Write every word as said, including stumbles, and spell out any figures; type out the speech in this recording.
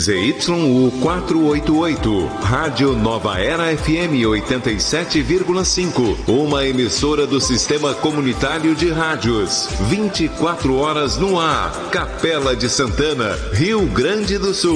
Z Y U quatrocentos e oitenta e oito, Rádio Nova Era F M oitenta e sete vírgula cinco, uma emissora do Sistema Comunitário de Rádios, vinte e quatro horas no ar, Capela de Santana, Rio Grande do Sul.